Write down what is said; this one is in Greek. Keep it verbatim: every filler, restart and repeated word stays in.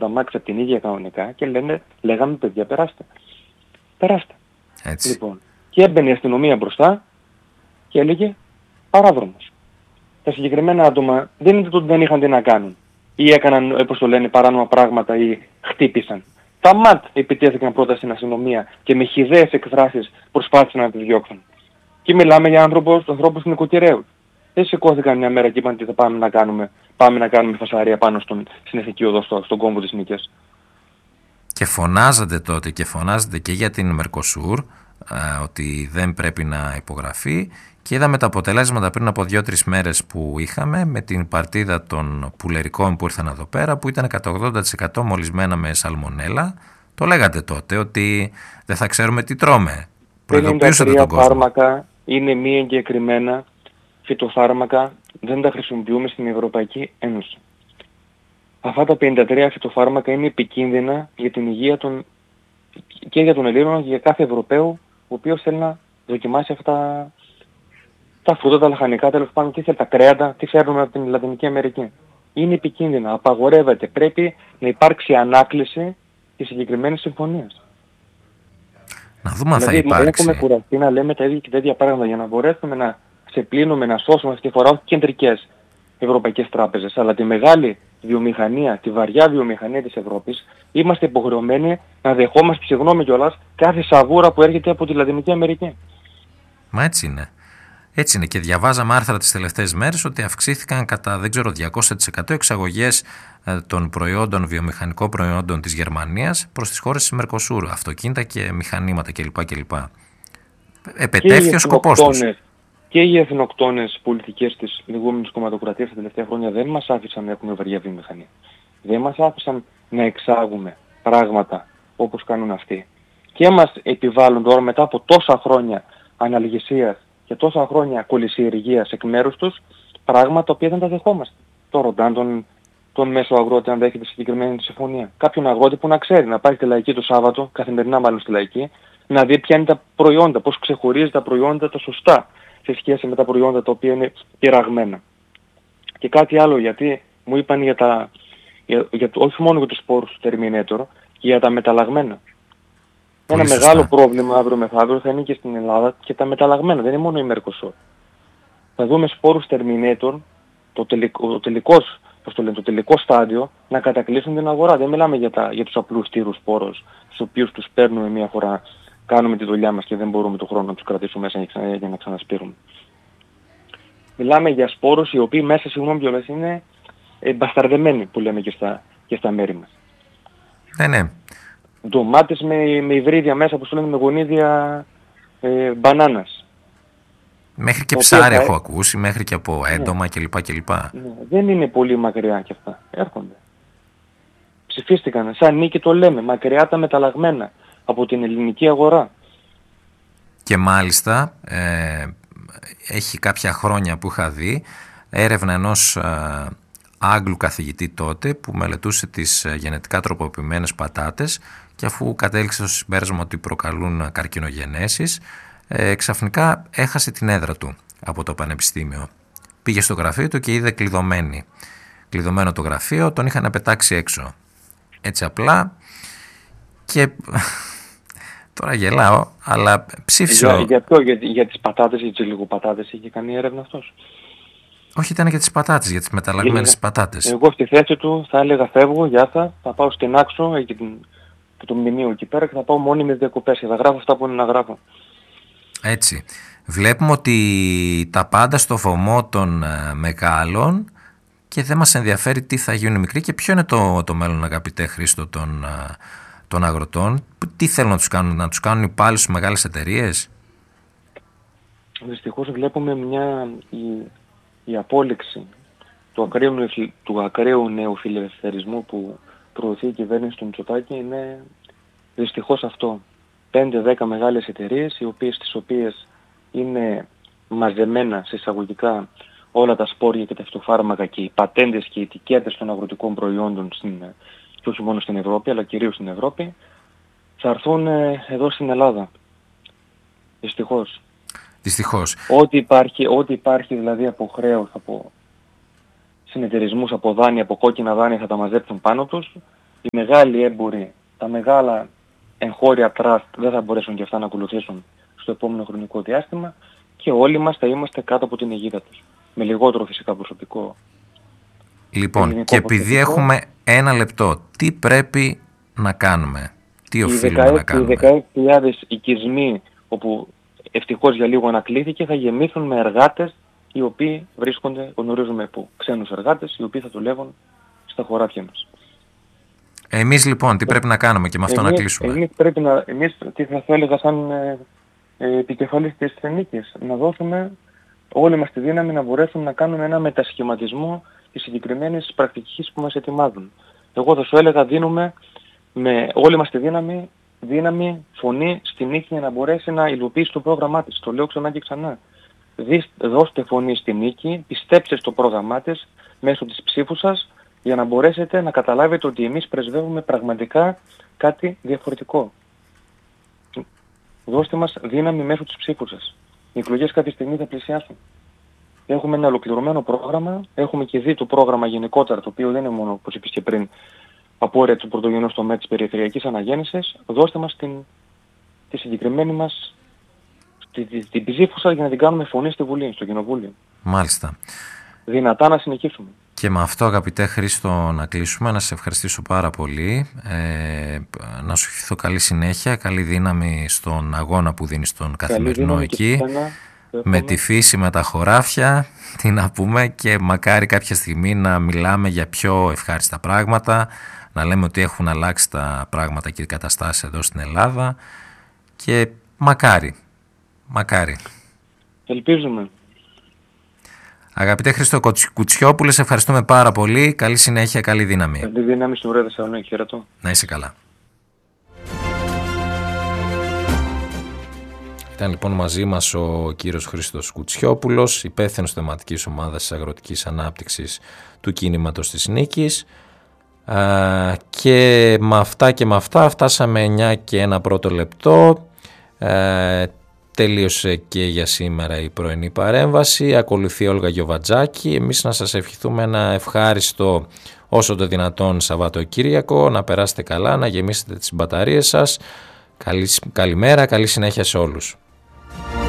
τα αμάξια από την ίδια κανονικά και λένε, λέγαμε παιδιά περάστε. Περάστε. Έτσι. Λοιπόν, και έμπαινε η αστυνομία μπροστά και έλεγε παράδρομος. Τα συγκεκριμένα άτομα δεν είναι το ότι δεν είχαν τι να κάνουν ή έκαναν, όπως το λένε, παράνομα πράγματα ή χτύπησαν. Τα ΜΑΤ επιτέθηκαν πρώτα στην αστυνομία και με χυδαίες εκφράσεις προσπάθησαν να τις διώξουν. Και μιλάμε για άνθρωπους, ανθρώπους νοικοκυρέους. Δεν σηκώθηκαν μια μέρα και είπαν τι θα πάμε να κάνουμε. Πάμε να κάνουμε φασαρία πάνω στον, στην Εθνική Οδό, στο, στον κόμβο της Νίκης. Και φωνάζατε τότε και φωνάζατε και για την Μερκοσούρ ότι δεν πρέπει να υπογραφεί, και είδαμε τα αποτελέσματα πριν από δύο-τρεις μέρες που είχαμε με την παρτίδα των πουλερικών που ήρθαν εδώ πέρα, που ήταν κατά ογδόντα τοις εκατό μολυσμένα με σαλμονέλα. Το λέγατε τότε ότι δεν θα ξέρουμε τι τρώμε. Προειδοποιούσατε τον κόσμο. Φάρμακα είναι μη εγκεκριμένα φυτοφάρμακα, δεν τα χρησιμοποιούμε στην Ευρωπαϊκή Ένωση. Αυτά τα πενήντα τρία φυτοφάρμακα είναι επικίνδυνα για την υγεία των, και για τον Ελλήνων και για κάθε Ευρωπαίο ο οποίος θέλει να δοκιμάσει αυτά τα φρούτα, τα λαχανικά, τέλος πάντων, τι θέλει, τα κρέατα, τι φέρνουμε από την Λατινική Αμερική. Είναι επικίνδυνα, απαγορεύεται, πρέπει να υπάρξει ανάκληση της συγκεκριμένης συμφωνίας. Να δούμε αν δηλαδή, θα υπάρξει. Έχουμε κουραστεί να λέμε τα ίδια και τα ίδια πράγματα για να μπορέσουμε να ξεπλύνουμε, να σώσουμε αυτή τη φορά όχι κεντρικές ευρωπαϊκές τράπεζες, αλλά τη μεγάλη βιομηχανία, τη βαριά βιομηχανία της Ευρώπης, είμαστε υποχρεωμένοι να δεχόμαστε, συγγνώμη κιόλας, κάθε σαβούρα που έρχεται από τη Λατινική Αμερική. Μα έτσι είναι. Έτσι είναι, και διαβάζαμε άρθρα τις τελευταίες μέρες ότι αυξήθηκαν κατά, δεν ξέρω, διακόσια τοις εκατό εξαγωγές των προϊόντων, βιομηχανικών προϊόντων της Γερμανίας προς τις χώρες της Μερκοσούρ, αυτοκίνητα και μηχανήματα κλπ. κλπ. Επετέφθη ο σκοπός τους. Και οι εθνοκτόνες πολιτικές της λεγόμενης κομματοκρατίας τα τελευταία χρόνια δεν μας άφησαν να έχουμε βαριά βιομηχανία. Δεν μας άφησαν να εξάγουμε πράγματα όπως κάνουν αυτοί. Και μας επιβάλλουν τώρα μετά από τόσα χρόνια αναλγησίας και τόσα χρόνια κολυσιεργίας εκ μέρους τους πράγματα τα οποία δεν τα δεχόμαστε. Το ρωτάν τον, τον μέσο αγρότη αν δέχεται συγκεκριμένη συμφωνία. Κάποιον αγρότη που να ξέρει να πάει στη Λαϊκή το Σάββατο, καθημερινά μάλλον στη Λαϊκή, να δει ποια είναι τα προϊόντα, πώς ξεχωρίζει τα προϊόντα τα σωστά σε σχέση με τα προϊόντα τα οποία είναι πειραγμένα. Και κάτι άλλο, γιατί μου είπαν για τα, για, για, όχι μόνο για τους σπόρους του Terminator, και για τα μεταλλαγμένα. Ένα σωστά. μεγάλο πρόβλημα αύριο μεθαύριο θα είναι και στην Ελλάδα και τα μεταλλαγμένα, δεν είναι μόνο η Mercosur. Θα δούμε σπόρους Terminator, το τελικό, το τελικός, πώς το λένε, το τελικό στάδιο, να κατακλείσουν την αγορά. Δεν μιλάμε για, τα, για τους απλούς τύρους σπόρους, στους οποίους τους παίρνουμε μία φορά, κάνουμε τη δουλειά μας και δεν μπορούμε τον χρόνο να τους κρατήσουμε μέσα για να ξανασπείρουμε. Μιλάμε για σπόρους οι οποίοι μέσα, συγγνώμη κιόλας, είναι ε, μπασταρδεμένοι που λέμε και στα, και στα μέρη μας. Ναι, ναι. Ντομάτες με, με υβρίδια μέσα, όπως το λένε, με γονίδια ε, μπανάνας. Μέχρι και ψάρι έχω ακούσει, μέχρι και από έντομα, ναι, κλπ. κλπ. Ναι, δεν είναι πολύ μακριά κι αυτά. Έρχονται. Ψηφίστηκαν. Σαν νίκη το λέμε. Μακριά τα μεταλλαγμένα από την ελληνική αγορά. Και μάλιστα ε, έχει κάποια χρόνια που είχα δει έρευνα ενός ε, Άγγλου καθηγητή τότε που μελετούσε τις ε, γενετικά τροποποιημένες πατάτες, και αφού κατέληξε στο συμπέρασμα ότι προκαλούν καρκινογενέσεις, ε, ξαφνικά έχασε την έδρα του από το πανεπιστήμιο. Πήγε στο γραφείο του και είδε κλειδωμένη. Κλειδωμένο το γραφείο, τον είχαν πετάξει έξω. Έτσι απλά, και τώρα γελάω, αλλά ψήφισε... Για, για, ποιο, για, για τις πατάτες, για τις λιγοπατάτες είχε κάνει έρευνα αυτός? Όχι, ήταν για τις πατάτες, για τις μεταλλαγμένες πατάτες. Εγώ στη θέση του θα έλεγα φεύγω, γεια θα, θα πάω στην Άξο, εκεί την, και το μνημείο εκεί πέρα, και θα πάω μόνιμες διακοπές και θα γράφω αυτά που είναι να γράφω. Έτσι. Βλέπουμε ότι τα πάντα στο βωμό των ε, μεγάλων, και δεν μας ενδιαφέρει τι θα γίνουν οι μικροί. Και ποιο είναι το, το μέλλον, αγαπητέ Χρήστο, των, ε, των αγροτών? Τι θέλουν να τους κάνουν, να τους κάνουν υπάλληλους στις μεγάλες εταιρείες? Δυστυχώς βλέπουμε μια η, η απόλυξη του ακραίου, του ακραίου νεοφιλελευθερισμού που προωθεί η κυβέρνηση του Μητσοτάκη. Είναι δυστυχώς αυτό. πέντε δέκα μεγάλες εταιρείες, οι οποίες, τις οποίες είναι μαζεμένα σε εισαγωγικά όλα τα σπόρια και τα φυτοφάρμακα και οι πατέντες και οι ετικέτες των αγροτικών προϊόντων στην, και όχι μόνο στην Ευρώπη, αλλά κυρίως στην Ευρώπη, θα έρθουν εδώ στην Ελλάδα. Δυστυχώς. Δυστυχώς. Ό,τι υπάρχει, ό,τι υπάρχει δηλαδή από χρέος, από συνεταιρισμούς, από δάνεια, από κόκκινα δάνεια θα τα μαζέψουν πάνω τους οι μεγάλοι έμποροι, τα μεγάλα εγχώρια τραστ δεν θα μπορέσουν και αυτά να ακολουθήσουν στο επόμενο χρονικό διάστημα και όλοι μας θα είμαστε κάτω από την αιγίδα τους. Με λιγότερο φυσικά προσωπικό. Λοιπόν, και επειδή έχουμε ένα λεπτό, τι πρέπει να κάνουμε, τι οφείλουμε να κάνουμε? Οι δεκαέξι χιλιάδες οικισμοί, όπου ευτυχώς για λίγο ανακλήθηκε, θα γεμίσουν με εργάτες οι οποίοι βρίσκονται, γνωρίζουμε πού, ξένους εργάτες, οι οποίοι θα δουλεύουν στα χωράφια μας. Εμείς λοιπόν τι πρέπει να κάνουμε και με αυτό εμείς, να κλείσουμε? Εμείς πρέπει να, εμείς τι θα έλεγα σαν ε, ε, επικεφαλής της νίκης, να δώσουμε όλη μας τη δύναμη να μπορέσουμε να κάνουμε ένα μετασχηματισμό της συγκεκριμένης πρακτικής που μας ετοιμάζουν. Εγώ θα σου έλεγα δίνουμε με όλη μας τη δύναμη, δύναμη, φωνή στη νίκη για να μπορέσει να υλοποιήσει το πρόγραμμά της. Το λέω ξανά και ξανά. Δώστε φωνή στη νίκη, πιστέψτε στο πρόγραμμά της μέσω της ψήφου σας για να μπορέσετε να καταλάβετε ότι εμείς πρεσβεύουμε πραγματικά κάτι διαφορετικό. Δώστε μας δύναμη μέσω της ψήφου σας. Οι εκλογές κάποια στιγμή θα πλησιάσουν. Έχουμε ένα ολοκληρωμένο πρόγραμμα, έχουμε και δει το πρόγραμμα γενικότερα, το οποίο δεν είναι μόνο, όπως είπες και πριν, απόρρια του πρωτογενούς τομέα της περιφερειακής αναγέννησης. Δώστε μας την, τη συγκεκριμένη μας την, την ψήφου σας για να την κάνουμε φωνή στη Βουλή, στο Κοινοβούλιο. Μάλιστα. Δυνατά να συνεχίσουμε. Και με αυτό, αγαπητέ Χρήστο, να κλείσουμε. Να σε ευχαριστήσω πάρα πολύ. Ε, να σου ευχηθώ καλή συνέχεια, καλή δύναμη στον αγώνα που δίνεις στον καθημερινό εκεί. Με τη φύση, με τα χωράφια, τι να πούμε, και μακάρι κάποια στιγμή να μιλάμε για πιο ευχάριστα πράγματα, να λέμε ότι έχουν αλλάξει τα πράγματα και οι καταστάσεις εδώ στην Ελλάδα και μακάρι, μακάρι. Ελπίζουμε. Αγαπητέ Χρήστο Κουτσιόπουλε, σε ευχαριστούμε πάρα πολύ. Καλή συνέχεια, καλή δύναμη. Καλή δύναμη στην ωραία Θεσσαλονίκη. Χαιρετώ. Να είσαι καλά. Ήταν λοιπόν μαζί μας ο κύριος Χρήστος Κουτσιόπουλος, υπεύθυνος θεματικής ομάδας της αγροτικής ανάπτυξης του κίνηματος της Νίκης. Α, και με αυτά και με αυτά φτάσαμε εννιά και ένα πρώτο λεπτό. Α, τελείωσε και για σήμερα η πρωινή παρέμβαση. Ακολουθεί η Όλγα Γιοβατζάκη. Εμείς να σας ευχηθούμε ένα ευχάριστο όσο το δυνατόν Σαββατοκύριακο, να περάσετε καλά, να γεμίσετε τις μπαταρίες σας. Καλή, καλημέρα, καλή συνέχεια σε όλους.